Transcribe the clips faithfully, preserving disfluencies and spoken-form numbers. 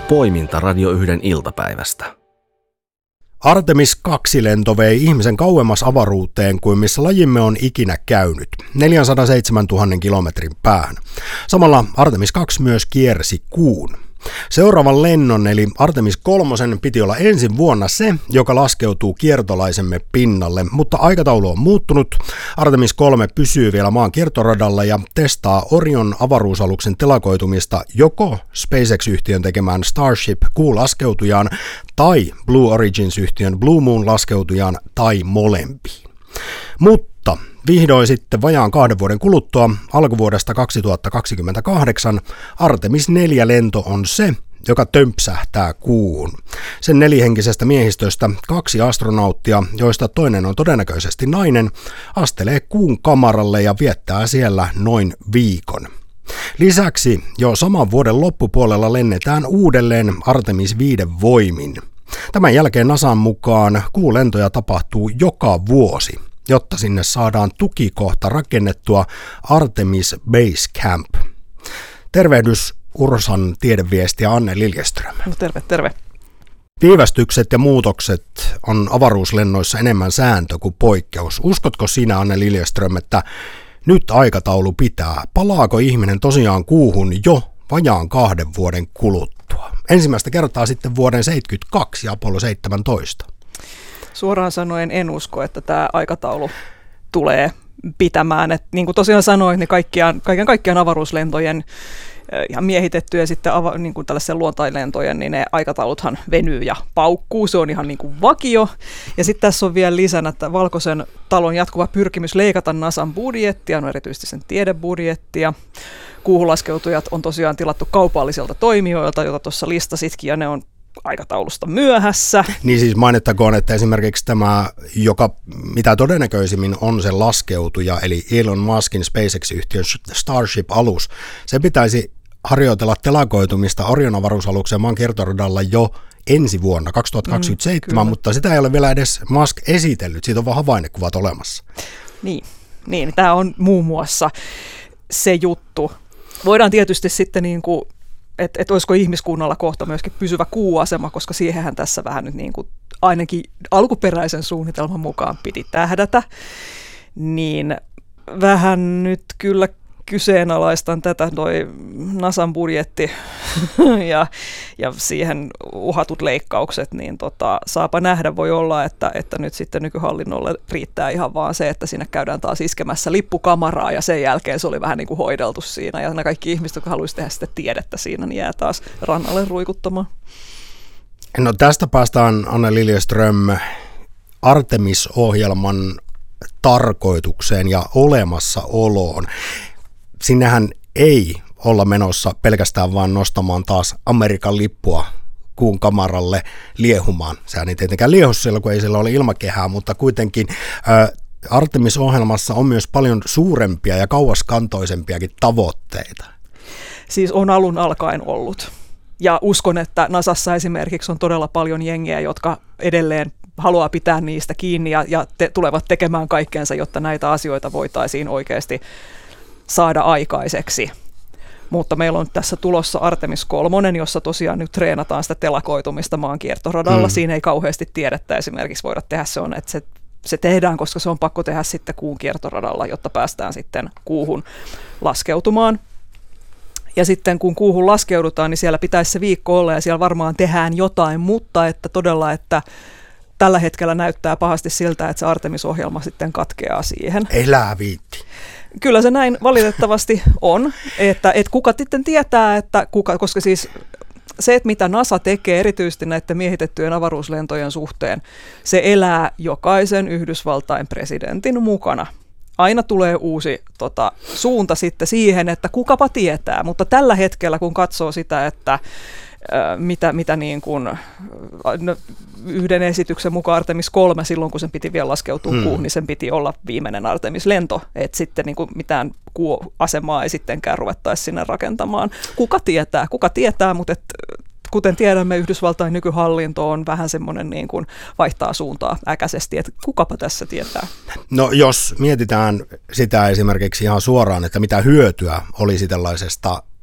poiminta Radio yhden iltapäivästä. Artemis kaksi -lento vei ihmisen kauemmas avaruuteen kuin missä lajimme on ikinä käynyt, neljäsataaseitsemäntuhatta kilometrin päähän. Samalla Artemis kaksi myös kiersi kuun. Seuraavan lennon eli Artemis kolme piti olla ensi vuonna se, joka laskeutuu kiertolaisemme pinnalle, mutta aikataulu on muuttunut. Artemis kolme pysyy vielä maan kiertoradalla ja testaa Orion avaruusaluksen telakoitumista joko SpaceX-yhtiön tekemään Starship kuulaskeutujaan tai Blue Origins-yhtiön Blue Moon-laskeutujaan tai molempiin. Mutta vihdoin sitten vajaan kahden vuoden kuluttua, alkuvuodesta kaksituhattakaksikymmentäkahdeksan, Artemis neljä -lento on se, joka tömpsähtää kuuhun. Sen nelihenkisestä miehistöstä kaksi astronauttia, joista toinen on todennäköisesti nainen, astelee kuun kamaralle ja viettää siellä noin viikon. Lisäksi jo saman vuoden loppupuolella lennetään uudelleen Artemis viisi voimin. Tämän jälkeen NASAn mukaan kuulentoja tapahtuu joka vuosi, jotta sinne saadaan tukikohta rakennettua Artemis Base Camp. Tervehdys Ursan tiedeviestiä Anne Liljeström. No terve, terve. Viivästykset ja muutokset on avaruuslennoissa enemmän sääntö kuin poikkeus. Uskotko sinä, Anne Liljeström, että nyt aikataulu pitää? Palaako ihminen tosiaan kuuhun jo vajaan kahden vuoden kuluttua? Ensimmäistä kertaa sitten vuoden seitsemänkymmentäkaksi ja Apollo seitsemäntoista. Suoraan sanoen en usko, että tämä aikataulu tulee pitämään. Et niin kuin tosiaan sanoin, niin kaikkiaan, kaiken kaikkiaan avaruuslentojen ihan miehitettyjä sitten ava, niin kuin tällaisen luontailentojen, niin ne aikatauluthan venyy ja paukkuu. Se on ihan niin kuin vakio. Ja sitten tässä on vielä lisänä, että Valkoisen talon jatkuva pyrkimys leikata NASAn budjettia, no erityisesti sen tiedebudjettia. Kuuhulaskeutujat on tosiaan tilattu kaupallisilta toimijoilta, joita tuossa listasitkin, ja ne on aikataulusta myöhässä. Niin siis mainittakoon, että esimerkiksi tämä, joka mitä todennäköisimmin on se laskeutuja, eli Elon Muskin SpaceX-yhtiön Starship-alus, se pitäisi harjoitella telakoitumista Orion avaruusaluksen maan kiertoradalla jo ensi vuonna kaksituhattakaksikymmentäseitsemän, mm, mutta sitä ei ole vielä edes Musk esitellyt, siitä on vaan havainnekuvat olemassa. Niin, niin tämä on muun muassa se juttu. Voidaan tietysti sitten niin kuin että et olisiko ihmiskunnalla kohta myöskin pysyvä kuuasema, koska siihenhän tässä vähän nyt niin kuin ainakin alkuperäisen suunnitelman mukaan piti tähdätä, niin vähän nyt kyllä kyseenalaistan tätä toi NASAn budjetti ja, ja siihen uhatut leikkaukset, niin tota, saapa nähdä, voi olla, että, että nyt sitten nykyhallinnolle riittää ihan vaan se, että sinne käydään taas iskemässä lippukamaraa ja sen jälkeen se oli vähän niin kuin hoideltu siinä ja nämä kaikki ihmiset, jotka haluaisi tehdä sitä tiedettä siinä, niin jää taas rannalle ruikuttamaan. No tästä päästään Anne Liljeström Artemis-ohjelman tarkoitukseen ja olemassaoloon. Sinnehän ei olla menossa pelkästään vaan nostamaan taas Amerikan lippua kuun kamaralle liehumaan. Sehän ei tietenkään liehu siellä, kun ei siellä ole ilmakehää, mutta kuitenkin ä, Artemis-ohjelmassa on myös paljon suurempia ja kauaskantoisempiakin tavoitteita. Siis on alun alkaen ollut. Ja uskon, että NASAssa esimerkiksi on todella paljon jengiä, jotka edelleen haluaa pitää niistä kiinni ja, ja te, tulevat tekemään kaikkeensa, jotta näitä asioita voitaisiin oikeasti saada aikaiseksi. Mutta meillä on tässä tulossa Artemis kolme, jossa tosiaan nyt treenataan sitä telakoitumista maan kiertoradalla. Mm. Siinä ei kauheasti tiedettä esimerkiksi voida tehdä. Se on, että se, se tehdään, koska se on pakko tehdä sitten kuun kiertoradalla, jotta päästään sitten kuuhun laskeutumaan. Ja sitten kun kuuhun laskeudutaan, niin siellä pitäisi se viikko olla ja siellä varmaan tehdään jotain, mutta että todella, että tällä hetkellä näyttää pahasti siltä, että se Artemis-ohjelma sitten katkeaa siihen. Elää viitti. Kyllä se näin valitettavasti on, että, että kuka sitten tietää, että kuka, koska siis se, että mitä NASA tekee erityisesti näiden miehitettyjen avaruuslentojen suhteen, se elää jokaisen Yhdysvaltain presidentin mukana. Aina tulee uusi tota, suunta sitten siihen, että kukapa tietää, mutta tällä hetkellä kun katsoo sitä, että mitä, mitä niin kuin, no, yhden esityksen mukaan Artemis kolme, silloin kun sen piti vielä laskeutua hmm. kuuhun, niin sen piti olla viimeinen Artemis-lento, että sitten niin kuin mitään kuuasemaa ei sittenkään ruvettaisi sinne rakentamaan. Kuka tietää, kuka tietää, mutta et, kuten tiedämme, Yhdysvaltain nykyhallinto on vähän semmoinen niin kuin vaihtaa suuntaa äkäisesti, että kukapa tässä tietää. No jos mietitään sitä esimerkiksi ihan suoraan, että mitä hyötyä olisi tällaisesta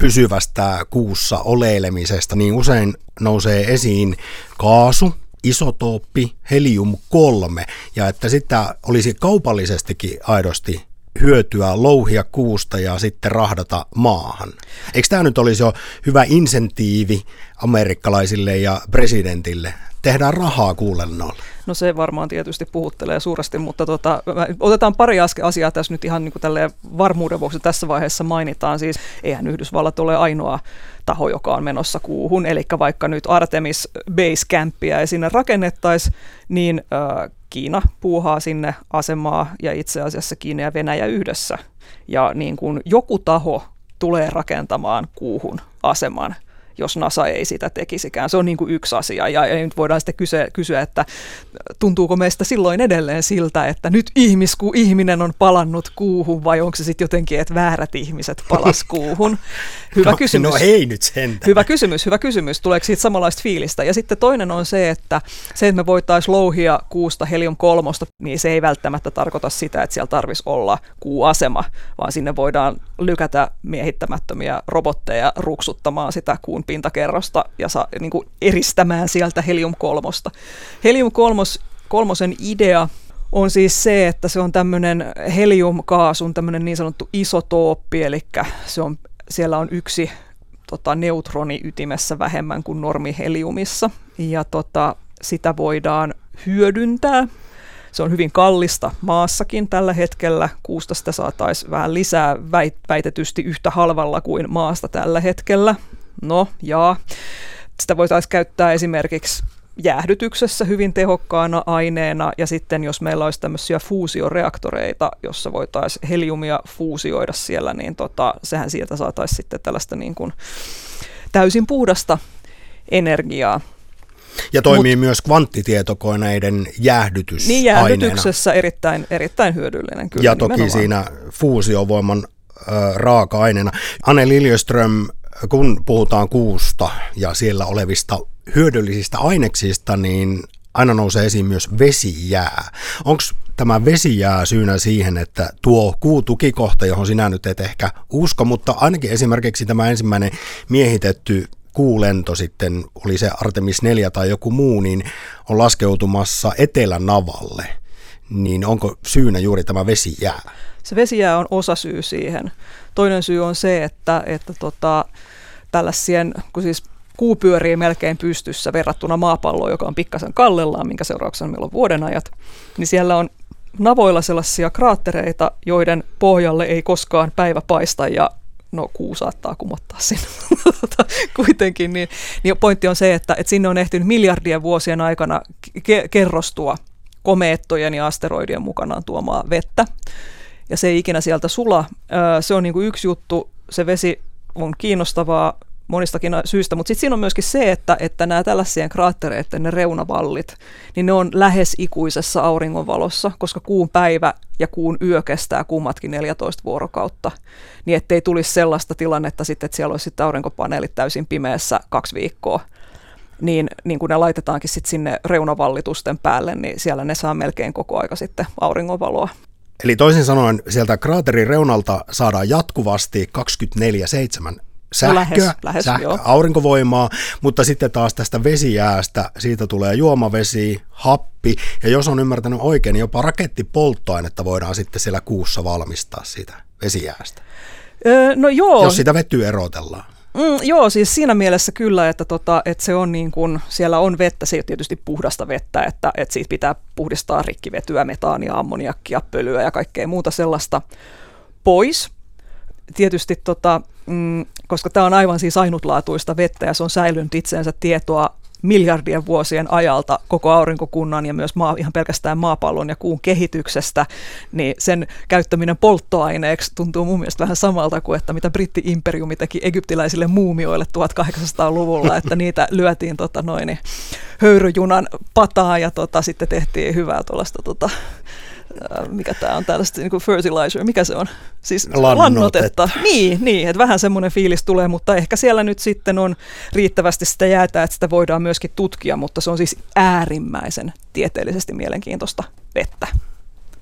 pysyvästä kuussa oleilemisesta, niin usein nousee esiin kaasu, isotooppi, helium kolme, ja että sitä olisi kaupallisestikin aidosti hyötyä louhia kuusta ja sitten rahdata maahan. Eikö tämä nyt olisi jo hyvä insentiivi amerikkalaisille ja presidentille? Tehdään rahaa kuulennoilla. No se varmaan tietysti puhuttelee suuresti, mutta tota, otetaan pari asiaa tässä nyt ihan niin kuin tälleen varmuuden vuoksi tässä vaiheessa mainitaan. Siis eihän Yhdysvallat ole ainoa taho, joka on menossa kuuhun, eli vaikka nyt Artemis Base Campia ei sinne rakennettaisi, niin äh, Kiina puuhaa sinne asemaa ja itse asiassa Kiina ja Venäjä yhdessä. Ja niin kuin joku taho tulee rakentamaan kuuhun aseman, jos NASA ei sitä tekisikään. Se on niin kuin yksi asia, ja, ja nyt voidaan sitten kysyä, kysyä, että tuntuuko meistä silloin edelleen siltä, että nyt ihmis, kun ihminen on palannut kuuhun, vai onko se sitten jotenkin, että väärät ihmiset palas kuuhun? Hyvä no, kysymys. No ei nyt sentään. Hyvä kysymys, hyvä kysymys. Tuleeko siitä samanlaista fiilistä? Ja sitten toinen on se, että se, että me voitaisiin louhia kuusta helium kolmosta, niin se ei välttämättä tarkoita sitä, että siellä tarvitsisi olla kuuasema, vaan sinne voidaan lykätä miehittämättömiä robotteja ruksuttamaan sitä kuun pintakerrosta ja saa, niin kuin eristämään sieltä helium kolmosta. Helium kolmos, kolmosen idea on siis se, että se on tämmöinen heliumkaasun tämmöinen niin sanottu isotooppi, eli se on, siellä on yksi tota, neutroni ytimessä vähemmän kuin normiheliumissa, ja tota, sitä voidaan hyödyntää. Se on hyvin kallista maassakin tällä hetkellä. Kuusta sitä saataisiin vähän lisää väitetysti yhtä halvalla kuin maasta tällä hetkellä. No, jaa. Sitä voitaisiin käyttää esimerkiksi jäähdytyksessä hyvin tehokkaana aineena, ja sitten jos meillä olisi tämmöisiä fuusioreaktoreita, jossa voitaisiin heliumia fuusioida siellä, niin tota, sehän sieltä saataisiin sitten tällaista niin kuin täysin puhdasta energiaa. Ja toimii Mut, myös kvanttitietokoneiden jäähdytysaineena. Niin, jäähdytyksessä erittäin, erittäin hyödyllinen kyllä. Ja toki nimenomaan siinä fuusiovoiman äh, raaka-aineena. Anne Liljeström, kun puhutaan kuusta ja siellä olevista hyödyllisistä aineksista, niin aina nousee esiin myös vesijää. Onko tämä vesijää syynä siihen, että tuo kuutukikohta, johon sinä nyt et ehkä usko, mutta ainakin esimerkiksi tämä ensimmäinen miehitetty kuulento sitten, oli se Artemis neljä tai joku muu, niin on laskeutumassa Etelänavalle, niin onko syynä juuri tämä vesijää? Se vesijää on osasyy siihen. Toinen syy on se, että, että tota, tällaisien, kun siis kuu pyörii melkein pystyssä verrattuna maapalloon, joka on pikkasen kallellaan, minkä seurauksena meillä on vuodenajat, niin siellä on navoilla sellaisia kraattereita, joiden pohjalle ei koskaan päivä paista, ja no kuu saattaa kumottaa sinne kuitenkin. Niin, niin pointti on se, että, että sinne on ehtinyt miljardien vuosien aikana ke- kerrostua komeettojen ja asteroidien mukanaan tuomaa vettä, ja se ei ikinä sieltä sula. Se on niin kuin yksi juttu, se vesi on kiinnostavaa monistakin syistä, mutta sitten siinä on myöskin se, että, että nämä tällaisien kraattereiden ne reunavallit, niin ne on lähes ikuisessa auringonvalossa, koska kuun päivä ja kuun yö kestää kummatkin neljätoista vuorokautta, niin ettei tulisi sellaista tilannetta sitten, että siellä olisi sitten aurinkopaneelit täysin pimeässä kaksi viikkoa, niin, niin kun ne laitetaankin sitten sinne reunavallitusten päälle, niin siellä ne saa melkein koko aika sitten auringonvaloa. Eli toisin sanoen sieltä kraaterin reunalta saadaan jatkuvasti kaksikymmentäneljä seitsemän sähköä, lähes, lähes, sähkö, joo. aurinkovoimaa, mutta sitten taas tästä vesijäästä, siitä tulee juomavesi, happi, ja jos on ymmärtänyt oikein, niin jopa rakettipolttoainetta voidaan sitten siellä kuussa valmistaa siitä vesijäästä. Öö, no joo. Jos sitä vetyä erotellaan. Mm, joo, siis siinä mielessä kyllä, että, tota, että se on niin kuin, siellä on vettä, se ei ole tietysti puhdasta vettä, että, että siitä pitää puhdistaa rikkivetyä, metaania, ammoniakkia, pölyä ja kaikkea muuta sellaista pois. Tietysti, tota, mm, koska tämä on aivan siis ainutlaatuista vettä ja se on säilynyt itseensä tietoa miljardien vuosien ajalta koko aurinkokunnan ja myös maa, ihan pelkästään maapallon ja kuun kehityksestä, niin sen käyttäminen polttoaineeksi tuntuu mun mielestä vähän samalta kuin, että mitä britti-imperiumi teki egyptiläisille muumioille tuhatkahdeksansataaluvulla, että niitä lyötiin tota noin, höyryjunan pataa ja tota, sitten tehtiin hyvää tuollaista tota, mikä tämä on tällaista niin kuin fertilizer, mikä se on? Siis lannotetta. lannotetta. Niin, niin, että vähän semmoinen fiilis tulee, mutta ehkä siellä nyt sitten on riittävästi sitä jäätä, että sitä voidaan myöskin tutkia, mutta se on siis äärimmäisen tieteellisesti mielenkiintoista vettä.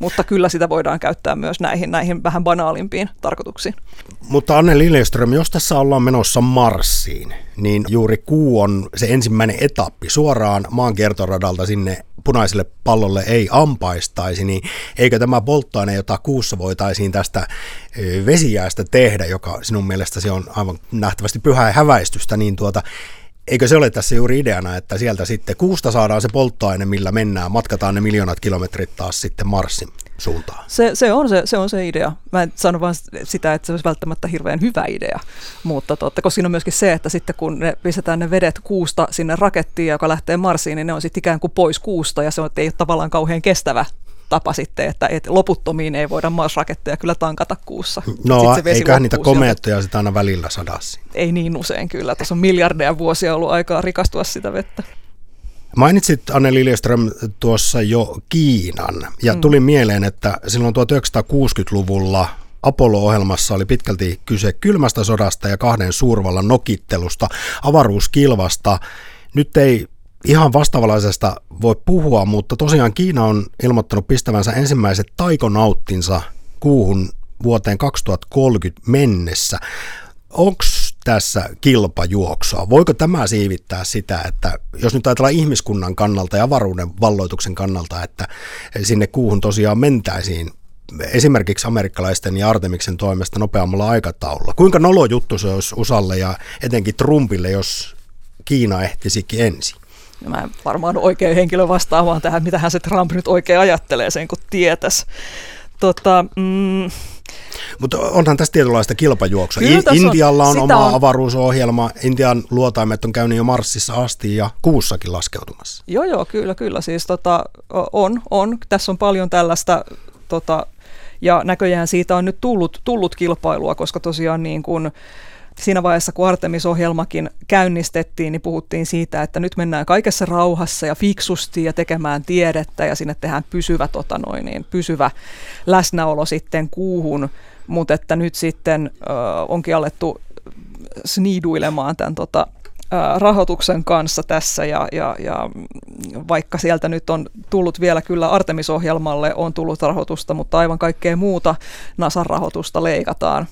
mutta kyllä sitä voidaan käyttää myös näihin, näihin vähän banaalimpiin tarkoituksiin. Mutta Anne Liljeström, jos tässä ollaan menossa Marsiin, niin juuri kuu on se ensimmäinen etappi suoraan maankiertoradalta sinne punaiselle pallolle ei ampaistaisi, niin eikö tämä polttoaine, jota kuussa voitaisiin tästä vesijäästä tehdä, joka sinun mielestäsi on aivan nähtävästi pyhää häväistystä, niin tuota, eikö se ole tässä juuri ideana, että sieltä sitten kuusta saadaan se polttoaine, millä mennään, matkataan ne miljoonat kilometrit taas sitten Marsin suuntaan? Se, se, on se, se on se idea. Mä en sano vaan sitä, että se olisi välttämättä hirveän hyvä idea, mutta totta, koska siinä on myöskin se, että sitten kun ne pistetään ne vedet kuusta sinne rakettiin, joka lähtee Marsiin, niin ne on sitten ikään kuin pois kuusta, ja se on, ei ole tavallaan kauhean kestävä tapa sitten, että et loputtomiin ei voida Mars-raketteja kyllä tankata kuussa. No eiköhän niitä komeettoja sitä aina välillä sadassa. Ei niin usein kyllä. Tässä on miljardeja vuosia ollut aikaa rikastua sitä vettä. Mainitsit, Anne Liljeström, tuossa jo Kiinan, ja tuli mm. mieleen, että silloin tuhatyhdeksänsataakuusikymmentäluvulla Apollo-ohjelmassa oli pitkälti kyse kylmästä sodasta ja kahden suurvallan nokittelusta, avaruuskilvasta. Nyt ei ihan vastaavanlaisesta voi puhua, mutta tosiaan Kiina on ilmoittanut pistävänsä ensimmäiset taikonauttinsa kuuhun vuoteen kaksituhattakolmekymmentä mennessä. Onko tässä kilpajuoksua? Voiko tämä siivittää sitä, että jos nyt ajatellaan ihmiskunnan kannalta ja avaruuden valloituksen kannalta, että sinne kuuhun tosiaan mentäisiin esimerkiksi amerikkalaisten ja Artemiksen toimesta nopeammalla aikataululla? Kuinka nolo juttu se olisi U S Alle ja etenkin Trumpille, jos Kiina ehtisikin ensin? Mä en varmaan oikein henkilö vastaamaan tähän, mitähän se Trump nyt oikein ajattelee sen, kun tietäisi. Tota, mm, Mutta onhan tässä tietynlaista kilpajuoksua. Intialla on oma on... avaruusohjelma, Intian luotaimet on käynyt jo Marsissa asti ja kuussakin laskeutumassa. Joo, joo, kyllä, kyllä. Siis tota, on, on. Tässä on paljon tällaista, tota, ja näköjään siitä on nyt tullut, tullut kilpailua, koska tosiaan niin kuin siinä vaiheessa, kun Artemis-ohjelmakin käynnistettiin, niin puhuttiin siitä, että nyt mennään kaikessa rauhassa ja fiksusti ja tekemään tiedettä ja sinne tehdään pysyvä, tota noin, niin, pysyvä läsnäolo sitten kuuhun, mutta että nyt sitten äh, onkin alettu sniiduilemaan tämän tota, äh, rahoituksen kanssa tässä ja, ja, ja vaikka sieltä nyt on tullut vielä kyllä Artemis-ohjelmalle on tullut rahoitusta, mutta aivan kaikkea muuta NASAn rahoitusta leikataan.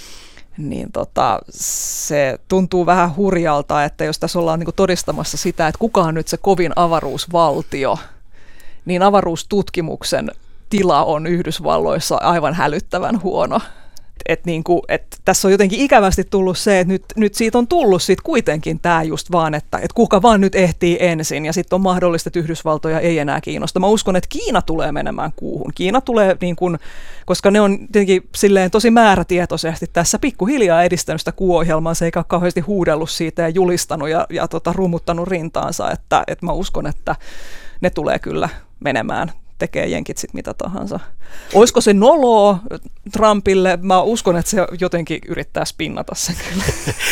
Niin tota, se tuntuu vähän hurjalta, että jos tässä ollaan niinku todistamassa sitä, että kuka on nyt se kovin avaruusvaltio, niin avaruustutkimuksen tila on Yhdysvalloissa aivan hälyttävän huono. Et niinku, et tässä on jotenkin ikävästi tullut se, että nyt, nyt siitä on tullut sit kuitenkin tämä just vaan, että et kuka vaan nyt ehtii ensin ja sitten on mahdollista, että Yhdysvaltoja ei enää kiinnosta. Mä uskon, että Kiina tulee menemään kuuhun. Kiina tulee, niin kun, koska ne on tietenkin silleen tosi määrätietoisesti tässä pikkuhiljaa edistänyt sitä kuuohjelmaa, se eikä ole kauheasti huudellut siitä ja julistanut ja, ja tota, rummuttanut rintaansa, että et mä uskon, että ne tulee kyllä menemään. Tekee jenkit sitten mitä tahansa. Olisiko se noloa Trumpille? Mä uskon, että se jotenkin yrittää spinnata sen kyllä.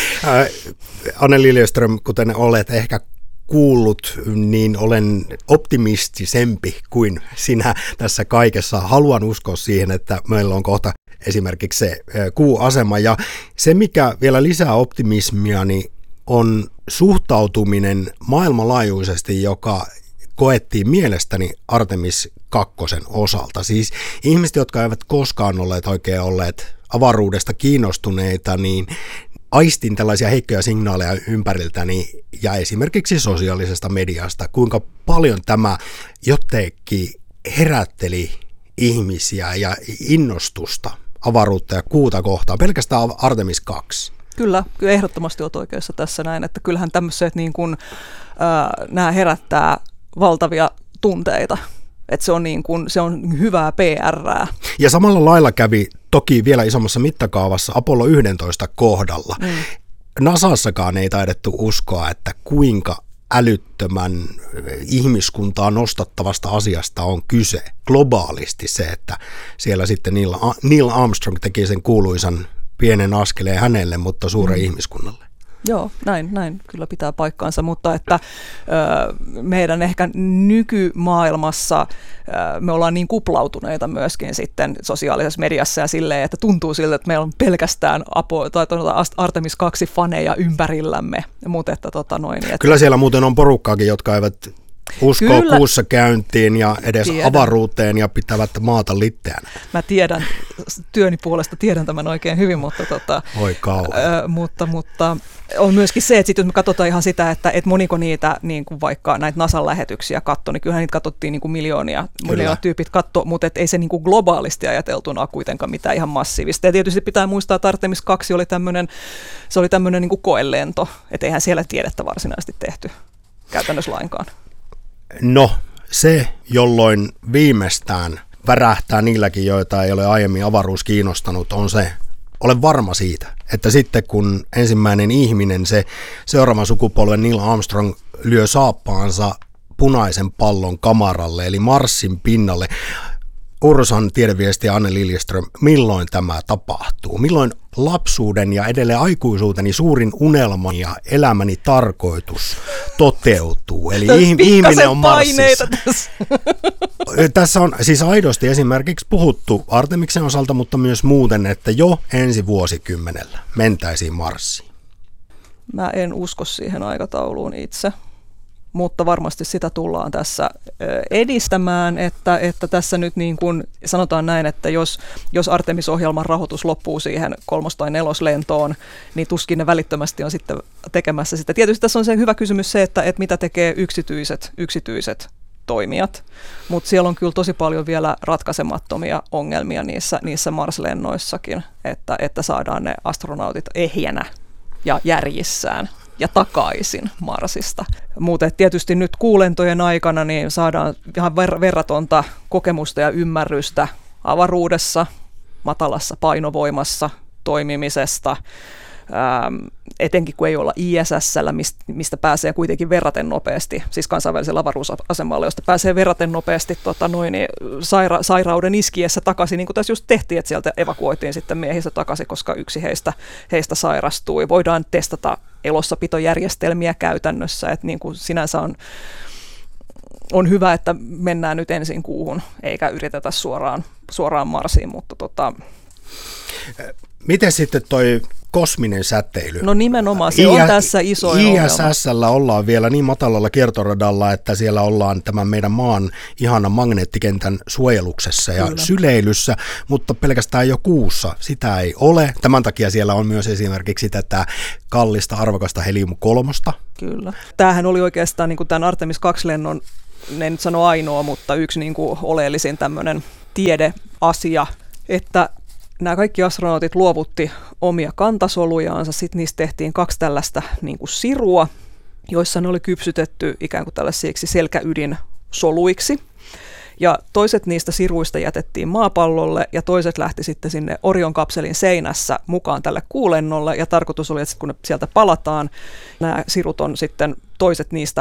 Anne Liljeström, kuten olet ehkä kuullut, niin olen optimistisempi kuin sinä tässä kaikessa. Haluan uskoa siihen, että meillä on kohta esimerkiksi se kuuasema. Ja se, mikä vielä lisää optimismia, niin on suhtautuminen maailmanlaajuisesti, joka koettiin mielestäni Artemis kakkosen osalta. Siis ihmiset, jotka eivät koskaan olleet oikein olleet avaruudesta kiinnostuneita, niin aistin tällaisia heikkoja signaaleja ympäriltäni ja esimerkiksi sosiaalisesta mediasta, kuinka paljon tämä jotenkin herätteli ihmisiä ja innostusta avaruutta ja kuuta kohtaan, pelkästään Artemis kaksi. Kyllä, kyllä ehdottomasti olet oikeassa tässä näin, että kyllähän tämmöiset niin kuin, äh, nämä herättää valtavia tunteita, että se on, niin kuin, se on hyvää P R:ää. Ja samalla lailla kävi toki vielä isommassa mittakaavassa Apollo yksitoista kohdalla. Mm. NASAssakaan ei taidettu uskoa, että kuinka älyttömän ihmiskuntaa nostattavasta asiasta on kyse globaalisti se, että siellä sitten Neil, Neil Armstrong teki sen kuuluisan pienen askeleen hänelle, mutta suuren mm. ihmiskunnalle. Joo, näin, näin kyllä pitää paikkaansa, mutta että ö, meidän ehkä nykymaailmassa ö, me ollaan niin kuplautuneita myöskin sitten sosiaalisessa mediassa ja silleen, että tuntuu siltä, että meillä on pelkästään Apo, tai Artemis kaksi faneja ympärillämme, mutta että tota noin. Että kyllä siellä muuten on porukkaakin, jotka eivät Uskoo Kyllä. kuussa käyntiin ja edes Tiedän. avaruuteen ja pitävät maata litteänä. Mä tiedän, työni puolesta tiedän tämän oikein hyvin, mutta, tota, Oi kauhean. ö, mutta, mutta on myöskin se, että sit, jos me katsotaan ihan sitä, että et moniko niitä niin kuin vaikka näitä NASAn lähetyksiä katsoi, niin kyllähän niitä katsottiin niin kuin miljoonia, miljoonat tyypit katto, mutta et ei se niin kuin globaalisti ajateltuna kuitenkaan mitään ihan massiivista. Ja tietysti pitää muistaa, että Artemis kaksi oli tämmöinen, se oli tämmöinen niin kuin koelento, että eihän siellä tiedettä varsinaisesti tehty käytännössä lainkaan. No, se, jolloin viimeistään värähtää niilläkin, joita ei ole aiemmin avaruus kiinnostanut, on se, olen varma siitä, että sitten kun ensimmäinen ihminen, se seuraavan sukupolven Neil Armstrong lyö saappaansa punaisen pallon kamaralle, eli Marsin pinnalle, Ursan tiedeviesti ja Anne Liljeström, milloin tämä tapahtuu? Milloin lapsuuden ja edelleen aikuisuuteni suurin unelma ja elämäni tarkoitus toteutuu? Eli ihminen on Marsissa. Tässä. Tässä on siis aidosti esimerkiksi puhuttu Artemiksen osalta, mutta myös muuten, että jo ensi vuosikymmenellä mentäisiin Marsiin. Mä en usko siihen aikatauluun itse, mutta varmasti sitä tullaan tässä edistämään, että, että tässä nyt niin kuin sanotaan näin, että jos, jos Artemis-ohjelman rahoitus loppuu siihen kolmos- tai neloslentoon, niin tuskin ne välittömästi on sitten tekemässä sitä. Tietysti tässä on se hyvä kysymys se, että, että mitä tekee yksityiset, yksityiset toimijat, mutta siellä on kyllä tosi paljon vielä ratkaisemattomia ongelmia niissä, niissä Mars-lennoissakin, että, että saadaan ne astronautit ehjänä ja järjissään ja takaisin Marsista. Mutta tietysti nyt kuulentojen aikana niin saadaan ihan ver- verratonta kokemusta ja ymmärrystä avaruudessa, matalassa painovoimassa toimimisesta, ähm, etenkin kun ei olla I S S:llä, mistä pääsee kuitenkin verraten nopeasti, siis kansainvälisellä avaruusasemalla, josta pääsee verraten nopeasti tota, noin, niin saira- sairauden iskiessä takaisin, niin kuin tässä just tehtiin, että sieltä evakuoitiin sitten miehistä takaisin, koska yksi heistä, heistä sairastui. Voidaan testata elossapitojärjestelmiä käytännössä, että niin kuin sinänsä on, on hyvä, että mennään nyt ensin kuuhun, eikä yritetä suoraan, suoraan Marsiin, mutta tota... Miten sitten toi kosminen säteily? No nimenomaan, se on tässä isoin I ongelma. S S:llä ollaan vielä niin matalalla kiertoradalla, että siellä ollaan tämän meidän maan ihanan magneettikentän suojeluksessa ja Kyllä. syleilyssä, mutta pelkästään jo kuussa sitä ei ole. Tämän takia siellä on myös esimerkiksi tätä kallista, arvokasta helium kolmosta. Kyllä. Tämähän oli oikeastaan niin kuin tämän Artemis kaksi-lennon, en nyt sano ainoa, mutta yksi niin kuin oleellisin tämmöinen tiedeasia, että nämä kaikki astronautit luovutti omia kantasolujaansa, sitten niistä tehtiin kaksi tällaista niin kuin sirua, joissa ne oli kypsytetty ikään kuin tällaisiksi selkäydinsoluiksi. Ja toiset niistä siruista jätettiin maapallolle ja toiset lähti sitten sinne Orion-kapselin seinässä mukaan tälle kuulennolle. Ja tarkoitus oli, että kun ne sieltä palataan, nämä sirut on sitten toiset niistä